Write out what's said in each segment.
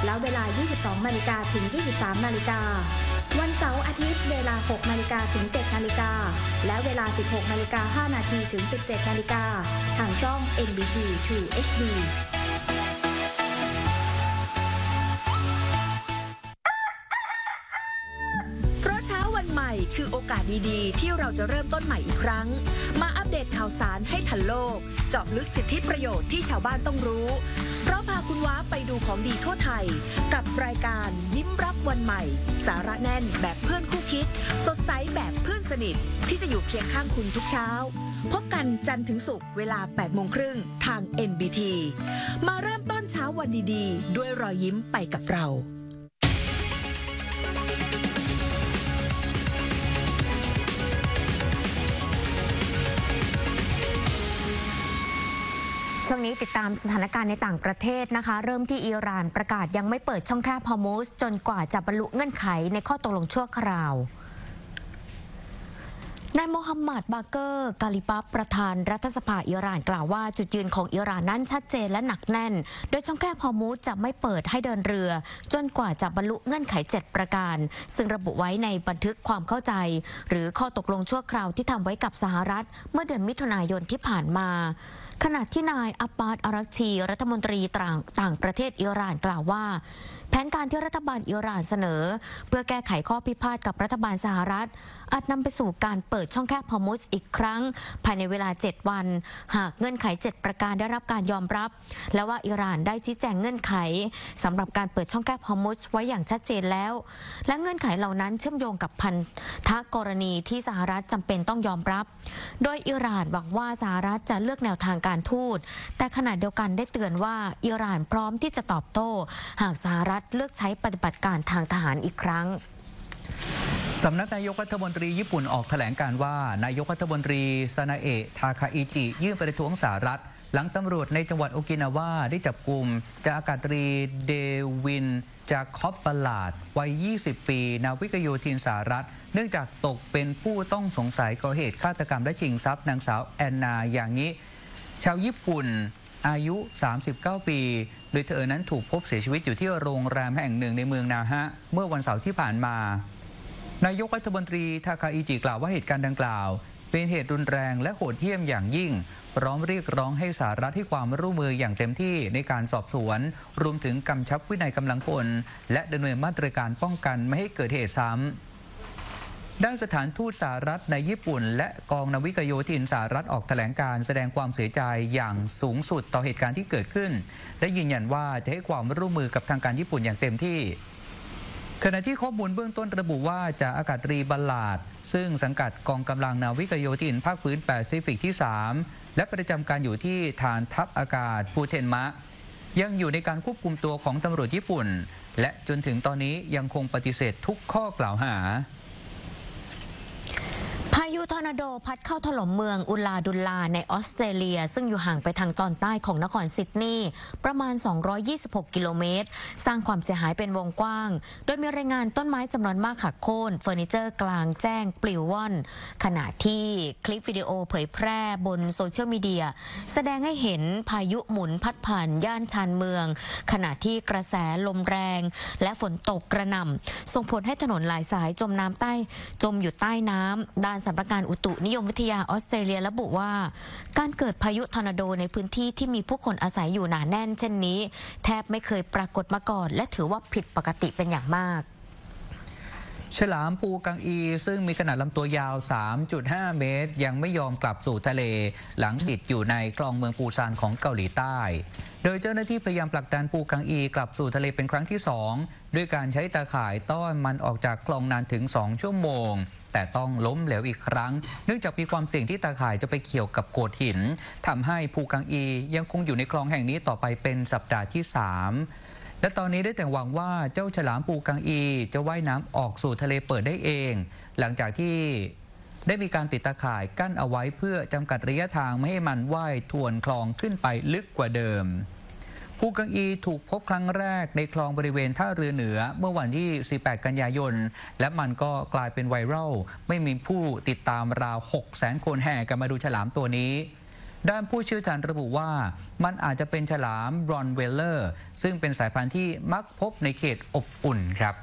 แล้วเวลา 22 นาฬิกาถึง 23 นาฬิกาวันเสาร์อาทิตย์เวลา 6 นาฬิกาถึง 7 นาฬิกาและเวลา 16 นาฬิกา 5 นาทีถึง 17 นาฬิกาทางช่อง NBT True HD ใหม่คือโอกาสดีๆที่เราจะเริ่มต้นใหม่อีกครั้งมาอัปเดตข่าวสารให้ทันโลกเจาะลึกสิทธิประโยชน์ที่ชาวบ้านต้องรู้เพราะพาคุณว้าไปดูของดีทั่วไทยกับรายการยิ้มรับวันใหม่สาระแน่นแบบเพื่อนคู่คิดสดใสแบบเพื่อนสนิทที่จะอยู่เคียงข้างคุณทุกเช้าพบกันจันทร์ถึงศุกร์เวลา 8:30 ทาง NBT มาเริ่มต้นเช้าวันดีๆด้วยรอยยิ้มไปกับเราช่วงนี้ติดตามสถานการณ์ในต่างประเทศนะคะเริ่มที่อิหร่านประกาศยังไม่เปิดช่องแคบฮอร์มุซจนกว่าจะบรรลุเงื่อนไขในข้อตกลงชั่วคราวนายโมฮัมหมัด บาเกอร์ กาลิปับประธานรัฐสภาอิหร่านกล่าวว่าจุดยืนของอิหร่านนั้นชัดเจนและหนักแน่นโดยช่องแคบฮอร์มุซจะไม่เปิดให้เดินเรือจนกว่าจะบรรลุเงื่อนไข7ประการซึ่งระบุไว้ในบันทึกความเข้าใจหรือข้อตกลงชั่วคราวที่ทำไว้กับสหรัฐเมื่อเดือนมิถุนายนที่ผ่านมาขณะที่นายอับบาส อารักชีรัฐมนตรีต่างประเทศอิหร่านกล่าวว่าแผนการที่รัฐบาลอิหร่านเสนอเพื่อแก้ไขข้อพิพาทกับรัฐบาลสหรัฐอาจนำไปสู่การเปิดช่องแคบฮอร์มุซอีกครั้งภายในเวลา7วันหากเงื่อนไข7ประการได้รับการยอมรับและว่าอิหร่านได้ชี้แจงเงื่อนไขสำหรับการเปิดช่องแคบฮอร์มุซไว้อย่างชัดเจนแล้วและเงื่อนไขเหล่านั้นเชื่อมโยงกับพันธกรณีที่สหรัฐจำเป็นต้องยอมรับโดยอิหร่านบอกว่าสหรัฐจะเลือกแนวทางการทูตแต่ขณะเดียวกันได้เตือนว่าอิหร่านพร้อมที่จะตอบโต้หากสหรัฐเลือกใช้ปฏิบัติการทางทหารอีกครั้งสำนักนายกรัฐมนตรีญี่ปุ่นออกแถลงการว่านายกรัฐมนตรีซานาเอะ ทาคาอิจิยื่นประท้วงสหรัฐหลังตำรวจในจังหวัดโอกินาวาได้จับกุมจ่าอากาศตรีเดวินจาคอบปลาดวัย 20 ปีนาวิกโยธินสหรัฐเนื่องจากตกเป็นผู้ต้องสงสัยก่อเหตุฆาตกรรมและชิงทรัพย์นางสาวแอนนาอย่างนี้ชาวญี่ปุ่นอายุ 39 ปีโดยเธอนั้นถูกพบเสียชีวิตอยู่ที่โรงแรมแห่งหนึ่งในเมืองนาฮะเมื่อวันเสาร์ที่ผ่านมานายกรัฐมนตรีทาคาอิจิกล่าวว่าเหตุการณ์ดังกล่าวเป็นเหตุรุนแรงและโหดเหี้ยมอย่างยิ่งพร้อมเรียกร้องให้สหรัฐให้ความร่วมมืออย่างเต็มที่ในการสอบสวนรวมถึงกำชับวินัยกำลังพลและดำเนินมาตรการป้องกันไม่ให้เกิดเหตุซ้ำด้านสถานทูตสหรัฐในญี่ปุ่นและกองนาวิกโยธินสหรัฐออกแถลงการแสดงความเสียใจอย่างสูงสุดต่อเหตุการณ์ที่เกิดขึ้นและยืนยันว่าจะให้ความร่วมมือกับทางการญี่ปุ่นอย่างเต็มที่ขณะที่ข้อมูลเบื้องต้นระบุว่าจ่าอากาศตรีบัลลาดซึ่งสังกัดกองกำลังนาวิกโยธินภาคพื้นแปซิฟิกที่3และประจำการอยู่ที่ฐานทัพอากาศฟูเทนมะยังอยู่ในการควบคุมตัวของตำรวจญี่ปุ่นและจนถึงตอนนี้ยังคงปฏิเสธทุกข้อกล่าวหาพายุทอร์นาโดพัดเข้าถล่มเมืองอุลาดุลลาในออสเตรเลียซึ่งอยู่ห่างไปทางตอนใต้ของนครซิดนีย์ประมาณ226กิโลเมตรสร้างความเสียหายเป็นวงกว้างโดยมีรายงานต้นไม้จำนวนมากหักโค่นเฟอร์นิเจอร์กลางแจ้งปลิวว่อนขณะที่คลิปวิดีโอเผยแพร่บนโซเชียลมีเดียแสดงให้เห็นพายุหมุนพัดผ่านย่านชานเมืองขณะที่กระแสลมแรงและฝนตกกระหน่ำส่งผลให้ถนนหลายสายจมอยู่ใต้น้ำด้านสำนักงานอุตุนิยมวิทยาออสเตรเลียระบุว่าการเกิดพายุทอร์นาโดในพื้นที่ที่มีผู้คนอาศัยอยู่หนาแน่นเช่นนี้แทบไม่เคยปรากฏมาก่อนและถือว่าผิดปกติเป็นอย่างมากฉลามปูกังอีซึ่งมีขนาดลำตัวยาว 3.5 เมตรยังไม่ยอมกลับสู่ทะเลหลังติดอยู่ในคลองเมืองปูซานของเกาหลีใต้โดยเจ้าหน้าที่พยายามผลักดันปูกังอีกลับสู่ทะเลเป็นครั้งที่2ด้วยการใช้ตาข่ายต้อนมันออกจากคลองนานถึง2ชั่วโมงแต่ต้องล้มเหลวอีกครั้งเนื่องจากมีความเสี่ยงที่ตาข่ายจะไปเกี่ยวกับโขดหินทำให้ปูกังอียังคงอยู่ในคลองแห่งนี้ต่อไปเป็นสัปดาห์ที่3และตอนนี้ได้แต่หวังว่าเจ้าฉลามปูกังอีจะว่ายน้ำออกสู่ทะเลเปิดได้เองหลังจากที่ได้มีการติดตาข่ายกั้นเอาไว้เพื่อจำกัดระยะทางไม่ให้มันว่ายทวนคลองขึ้นไปลึกกว่าเดิมปูกังอีถูกพบครั้งแรกในคลองบริเวณท่าเรือเหนือเมื่อวันที่18 กันยายนและมันก็กลายเป็นไวรัลไม่มีผู้ติดตามราว 600,000 คนแห่กันมาดูฉลามตัวนี้ด้านผู้เชี่ยวชาญระบุว่ามันอาจจะเป็นฉลามบรอนเวลเลอร์ซึ่งเป็นสายพันธุ์ที่มักพบในเขตอบอุ่นครับ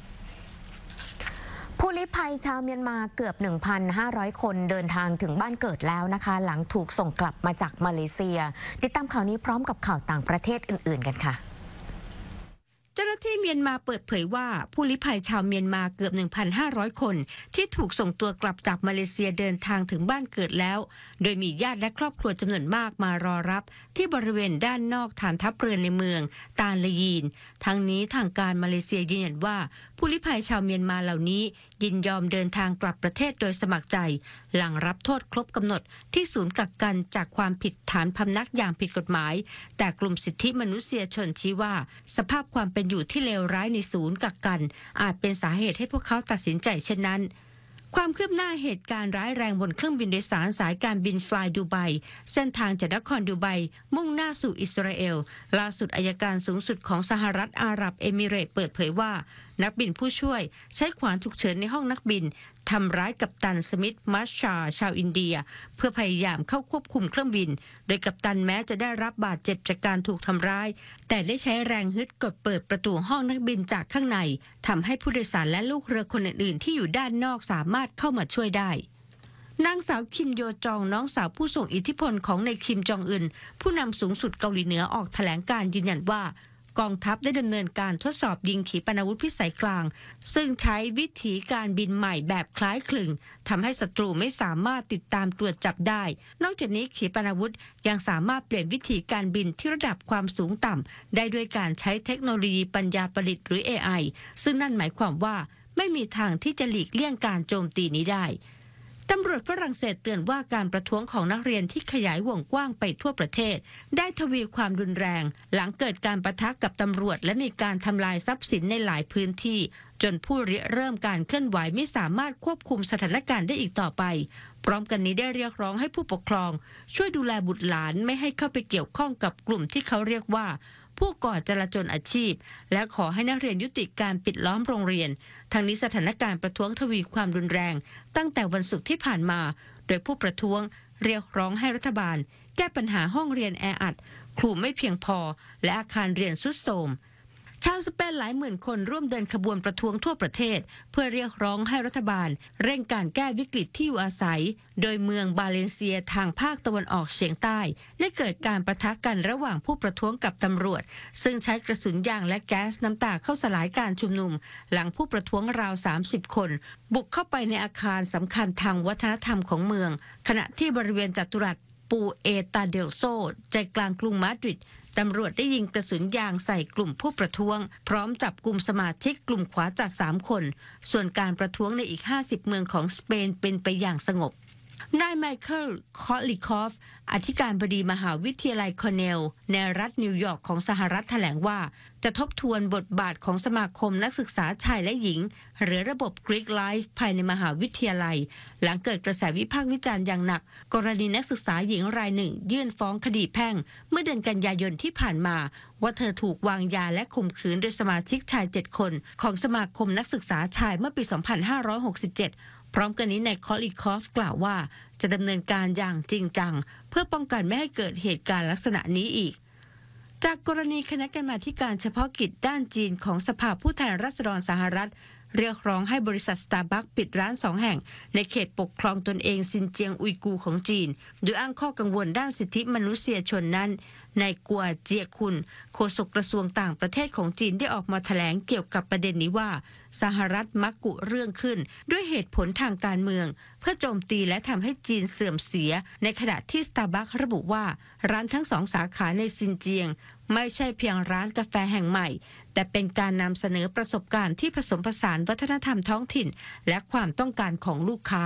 ผู้ลี้ภัยชาวเมียนมาเกือบ 1,500 คนเดินทางถึงบ้านเกิดแล้วนะคะหลังถูกส่งกลับมาจากมาเลเซียติดตามข่าวนี้พร้อมกับข่าวต่างประเทศอื่นๆกันค่ะเจ้าหน้าที่เมียนมาเปิดเผยว่าผู้ลี้ภัยชาวเมียนมาเกือบ 1,500 คนที่ถูกส่งตัวกลับจากมาเลเซียเดินทางถึงบ้านเกิดแล้วโดยมีญาติและครอบครัวจำนวนมากมารอรับที่บริเวณด้านนอกฐานทัพเรือในเมืองตาลเลยีนทั้งนี้ทางการมาเลเซียยืนยันว่าผู้ลี้ภัยชาวเมียนมาเหล่านี้ยินยอมเดินทางกลับประเทศโดยสมัครใจหลังรับโทษครบกำหนดที่ศูนย์กักกันจากความผิดฐานพำนักอย่างผิดกฎหมายแต่กลุ่มสิทธิมนุษยชนชี้ว่าสภาพความเป็นอยู่ที่เลวร้ายในศูนย์กักกันอาจเป็นสาเหตุให้พวกเขาตัดสินใจเช่นนั้นความคืบหน้าเหตุการณ์ร้ายแรงบนเครื่องบินโดยสารสายการบินฟลายดูไบเส้นทางจากนครดูไบมุ่งหน้าสู่อิสราเอลล่าสุดอัยการสูงสุดของสหรัฐอาหรับเอมิเรตส์เปิดเผยว่านักบินผู้ช่วยใช้ขวานฉุกเฉินในห้องนักบินทำร้ายกัปตันสมิธมัชชาชาวอินเดียเพื่อพยายามเข้าควบคุมเครื่องบินโดยกัปตันแม้จะได้รับบาดเจ็บจากการถูกทำร้ายแต่ได้ใช้แรงฮึดกดเปิดประตูห้องนักบินจากข้างในทำให้ผู้โดยสารและลูกเรือคนอื่นๆที่อยู่ด้านนอกสามารถเข้ามาช่วยได้นางสาวคิมโยจองน้องสาวผู้ทรงอิทธิพลของนายคิมจองอึนผู้นำสูงสุดเกาหลีเหนือออกแถลงการยืนยันว่ากองทัพได้ดำเนินการทดสอบยิงขีปนาวุธพิสัยกลางซึ่งใช้วิธีการบินใหม่แบบคล้ายคลึงทำให้ศัตรูไม่สามารถติดตามตรวจจับได้นอกจากนี้ขีปนาวุธยังสามารถเปลี่ยนวิธีการบินที่ระดับความสูงต่ำได้ด้วยการใช้เทคโนโลยีปัญญาประดิษฐ์หรือ AI ซึ่งนั่นหมายความว่าไม่มีทางที่จะหลีกเลี่ยงการโจมตีนี้ได้ตำรวจฝรั่งเศสเตือนว่าการประท้วงของนักเรียนที่ขยายวงกว้างไปทั่วประเทศได้ทวีความรุนแรงหลังเกิดการปะทะกับตำรวจและมีการทำลายทรัพย์สินในหลายพื้นที่จนผู้ริเริ่มการเคลื่อนไหวไม่สามารถควบคุมสถานการณ์ได้อีกต่อไปพร้อมกันนี้ได้เรียกร้องให้ผู้ปกครองช่วยดูแลบุตรหลานไม่ให้เข้าไปเกี่ยวข้องกับกลุ่มที่เขาเรียกว่าผู้ก่อจลาจลอาชีพและขอให้นักเรียนยุติการปิดล้อมโรงเรียนทางนี้สถานการณ์ประท้วงทวีความรุนแรงตั้งแต่วันศุกร์ที่ผ่านมาโดยผู้ประท้วงเรียกร้องให้รัฐบาลแก้ปัญหาห้องเรียนแออัดครูไม่เพียงพอและอาคารเรียนทรุดโทรมชาวสเปนหลายหมื่นคนร่วมเดินขบวนประท้วงทั่วประเทศเพื่อเรียกร้องให้รัฐบาลเร่งการแก้วิกฤตที่อยู่อาศัยโดยเมืองบาเลนเซียทางภาคตะวันออกเฉียงใต้ได้เกิดการปะทะกันระหว่างผู้ประท้วงกับตำรวจซึ่งใช้กระสุนยางและแก๊สน้ำตาเข้าสลายการชุมนุมหลังผู้ประท้วงราว30คนบุกเข้าไปในอาคารสำคัญทางวัฒนธรรมของเมืองขณะที่บริเวณจัตุรัสปูเอตาเดลโซใจกลางกรุงมาดริดตำรวจได้ยิงกระสุนยางใส่กลุ่มผู้ประท้วงพร้อมจับกลุ่มสมาชิกกลุ่มขวาจัด3คนส่วนการประท้วงในอีก50เมืองของสเปนเป็นไปอย่างสงบนายไมเคิลคอลิคอฟอธิการบดีมหาวิทยาลัยคอร์เนลในรัฐนิวยอร์กของสหรัฐแถลงว่าจะทบทวนบทบาทของสมาคมนักศึกษาชายและหญิงหรือระบบ Greek Life ภายในมหาวิทยาลัยหลังเกิดกระแสวิพากษ์วิจารณ์อย่างหนักกรณีนักศึกษาหญิงรายหนึ่งยื่นฟ้องคดีแพ่งเมื่อเดือนกันยายนที่ผ่านมาว่าเธอถูกวางยาและข่มขืนโดยสมาชิกชาย7คนของสมาคมนักศึกษาชายเมื่อปี 2567พร้อมกันนี้นายคอลิคอฟกล่าวว่าจะดำเนินการอย่างจริงจังเพื่อป้องกันไม่ให้เกิดเหตุการณ์ลักษณะนี้อีกจากกรณีคณะกรรมาธิการเฉพาะกิจด้านจีนของสภาผู้แทนราษฎรสหรัฐเรียกร้องให้บริษัทสตาร์บัคปิดร้าน2แห่งในเขตปกครองตนเองซินเจียงอุยกูร์ของจีนโดยอ้างข้อกังวลด้านสิทธิมนุษยชนนั้นนายกัวเจียคุนโฆษกกระทรวงต่างประเทศของจีนได้ออกมาแถลงเกี่ยวกับประเด็นนี้ว่าสหรัฐมักกุเรื่องขึ้นด้วยเหตุผลทางการเมืองเพื่อโจมตีและทำให้จีนเสื่อมเสียในขณะที่สตาร์บัคระบุว่าร้านทั้ง2สาขาในซินเจียงไม่ใช่เพียงร้านกาแฟแห่งใหม่แต่เป็นการนำเสนอประสบการณ์ที่ผสมผสานวัฒนธรรมท้องถิ่นและความต้องการของลูกค้า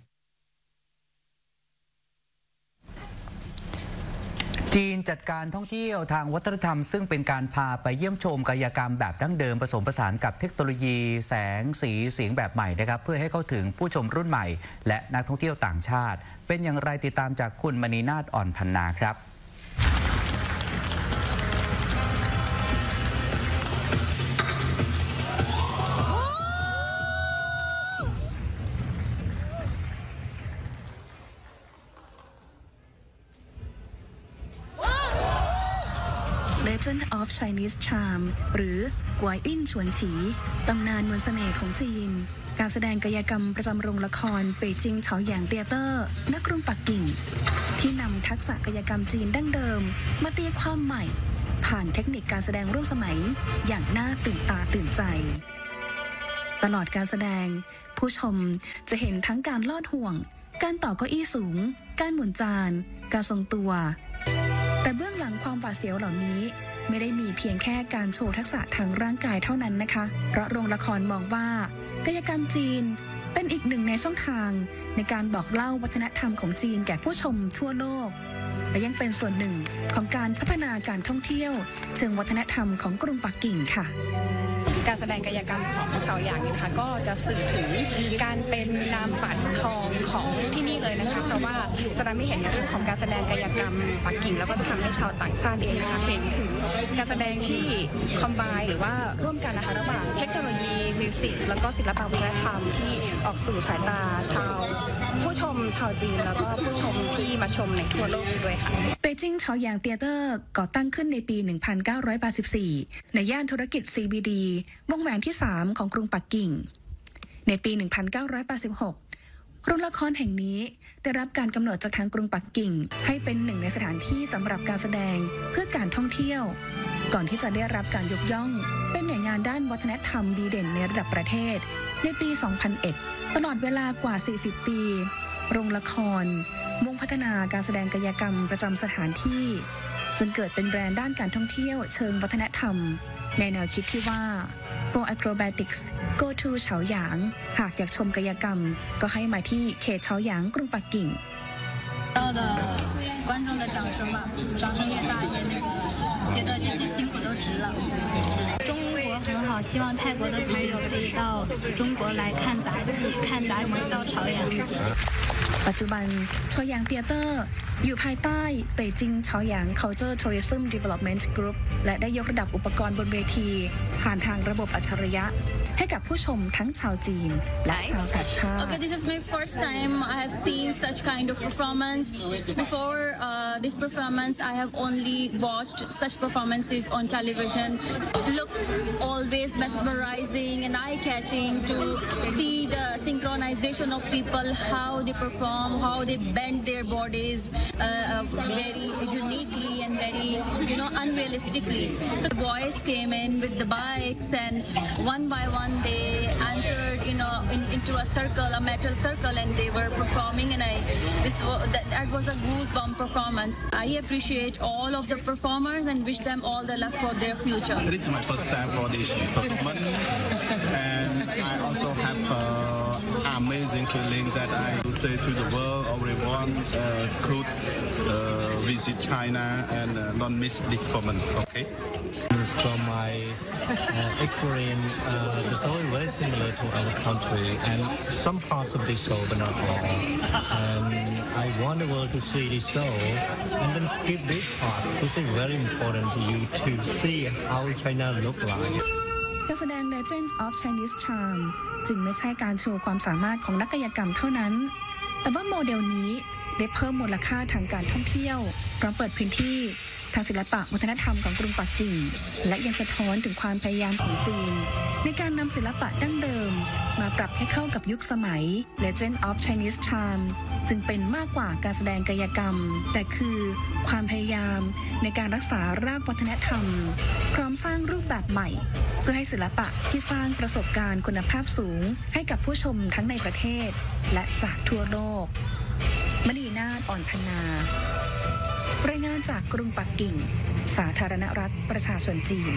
จีนจัดการท่องเที่ยวทางวัฒนธรรมซึ่งเป็นการพาไปเยี่ยมชมกายกรรมแบบดั้งเดิมผสมผสานกับเทคโนโลยีแสงสีเสียงแบบใหม่นะครับเพื่อให้เข้าถึงผู้ชมรุ่นใหม่และนักท่องเที่ยวต่างชาติเป็นอย่างไรติดตามจากคุณมณีนาฏอ่อนพันนาครับ of Chinese Charm หรือกวยอินฉวนฉีตำนานมนต์เสน่ห์ของจีนการแสดงกายกรรมประจำโรงละครเป่ยจิงเฉาหยางเตียเตอร์ณกรุงปักกิ่งที่นำทักษะกายกรรมจีนดั้งเดิมมาตีความใหม่ผ่านเทคนิคการแสดงร่วมสมัยอย่างน่าตื่นตาตื่นใจตลอดการแสดงผู้ชมจะเห็นทั้งการลอดห่วงการต่อเก้าอี้สูงการหมุนจานการทรงตัวแต่เบื้องหลังความหวาดเสียวเหล่านี้ไม่ได้มีเพียงแค่การโชว์ทักษะทางร่างกายเท่านั้นนะคะเพราะโรงละครมองว่ากายกรรมจีนเป็นอีกหนึ่งในช่องทางในการบอกเล่าวัฒนธรรมของจีนแก่ผู้ชมทั่วโลกและยังเป็นส่วนหนึ่งของการพัฒนาการท่องเที่ยวเชิงวัฒนธรรมของกรุงปักกิ่งค่ะการแสดงกายกรรมของชาวหยางนี่นะคะก็จะสื่อถึงการเป็นนามบัตรทองของที่นี่เลยนะคะเพราะว่าจะทำให้เห็นในเรื่องของการแสดงกายกรรมปักกิ่งแล้วก็จะทำให้ชาวต่างชาติเองนะคะเห็นถึงการแสดงที่คอมไบน์หรือว่าร่วมกันนะคะระหว่างเทคโนโลยีมิวสิกแล้วก็ศิลปวัฒนธรรมที่ออกสู่สายตาชาวผู้ชมชาวจีนแล้วก็ผู้ชมที่มาชมในทั่วโลกด้วยค่ะเป่ยจิงเฉาหยางเตียเตอร์ก่อตั้งขึ้นในปี 1984 ในย่านธุรกิจ CBD วงแหวนที่ 3 ของกรุงปักกิ่งในปี 1986 โรงละครแห่งนี้ได้รับการกำหนดจากทางกรุงปักกิ่งให้เป็นหนึ่งในสถานที่สำหรับการแสดงเพื่อการท่องเที่ยวก่อนที่จะได้รับการยกย่องเป็นหน่วยงานด้านวัฒนธรรมดีเด่นในระดับประเทศในปี 2001 ตลอดเวลากว่า 40 ปีโรงละครมุ่งพัฒนาการแสดงกายกรรมประจำสถานที่จนเกิดเป็นแบรนด์ด้านการท่องเที่ยวเชิงวัฒนธรรมในแนวคิดที่ว่า For Acrobatics Go to เฉาหยางหากอยากชมกายกรรมก็ให้มาที่เขตเฉาหยางกรุงปักกิ่ง的观众的掌声吧，掌声越大，也觉得这些辛苦都值了。中国很好，希望泰国的朋友可以到中国来看杂技，看杂技到朝阳。 ปัจจุบันเฉาหยางเตียเตอร์อยู่ภายใต้เป่ยจิงเฉาหยาง Culture Tourism Development Group และได้ยกระดับอุปกรณ์บนเวทีผ่านทางระบบอัจฉริยะให้กับผู้ชมทั้งชาวจีนและชาวต่างชาติ Okay, this is my first time I have seen such kind of performance. Before this performance, I have only watched such performances on television. Looks always mesmerizing and eye-catching to see the synchronization of people, how they perform, how they bend their bodies very uniquely and very, unrealistically. So the boys came in with the bikes and one by one they entered, into a circle, a metal circle, and they were performing. And that was a goosebump performance. I appreciate all of the performers and wish them all the luck for their future. This is my first time for this performance, and I also have amazing feeling that I would say to the world, everyone could visit China and not miss this performance. Okay. From my experience, the show is very similar to our country, and some parts of the show, but not all. And I want the world to see this show, and then skip this part, which is very important to you to see how China look like. การแสดง Legend of Chinese Charm จึงไม่ใช่การโชว์ความสามารถของนักกายกรรมเท่านั้นแต่ว่าโมเดลนี้ได้เพิ่มมูลค่าทางการท่องเที่ยวพร้อมเปิดพื้นที่ทางศิลปะวัฒนธรรมของกรุงปักกิ่งและยังสะท้อนถึงความพยายามของจีนในการนำศิลปะดั้งเดิมมาปรับให้เข้ากับยุคสมัย Legend of Chinese Charm จึงเป็นมากกว่าการแสดงกายกรรมแต่คือความพยายามในการรักษารากวัฒนธรรมพร้อมสร้างรูปแบบใหม่เพื่อให้ศิลปะที่สร้างประสบการณ์คุณภาพสูงให้กับผู้ชมทั้งในประเทศและจากทั่วโลกมณีนาฏ อ่อนพนารายงานจากกรุงปักกิ่งสาธารณรัฐประชาชนจีน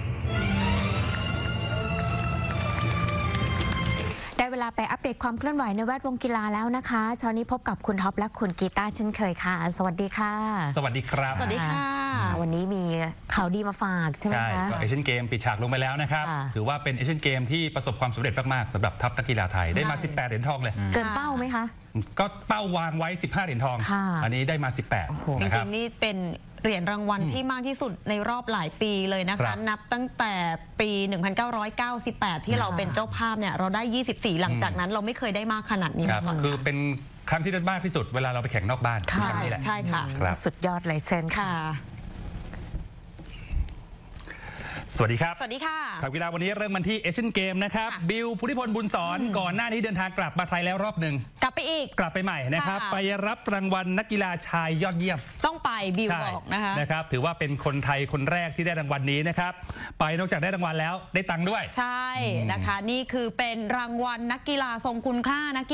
ได้เวลาไปอัปเดตความเคลื่อนไหวในแวดวงกีฬาแล้วนะคะเช้านี้พบกับคุณท็อปและคุณกีตาร์เช่นเคยค่ะสวัสดีค่ะสวัสดีครับสวัสดีค่ะวันนี้มีข่าวดีมาฝากใช่ไหมคะใช่เอเชียนเกมปิดฉากลงไปแล้วนะครับถือว่าเป็นเอเชียนเกมที่ประสบความสำเร็จมากๆสำหรับทัพนักกีฬาไทยได้มา18เหรียญทองเลยเกินเป้าไหมคะก็เป้าวางไว้15เหรียญทองอันนี้ได้มา18 จริงๆนี่เป็นเหรียญรางวัลที่มากที่สุดในรอบหลายปีเลยนะคะนับตั้งแต่ปี 1998 ที่เราเป็นเจ้าภาพเนี่ยเราได้24หลังจากนั้นเราไม่เคยได้มากขนาดนี้มาก่อนคือเป็นครั้งที่ได้มากที่สุดเวลาเราไปแข่งนอกบ้านใช่ค่ะสุดยอดเลยเช่นค่ะสวัสดีครับสวัสดีค่ะข่าวกีฬาวันนี้เริ่มกันที่เอเชียนเกมนะครับบิลพุทธิพลบุญสอนก่อนหน้านี้เดินทางกลับมาไทยแล้วรอบหนึ่งกลับไปใหม่นะครับไปรับรางวัลนักกีฬาชายยอดเยี่ยมต้องไปบิลบอกนะครับถือว่าเป็นคนไทยคนแรกที่ได้รางวัลนี้นะครับไปนอกจากได้รางวัลแล้วได้ตังค์ด้วยใช่นะคะนี่คือเป็นรางวัลนักกีฬาทรงคุณค่านัก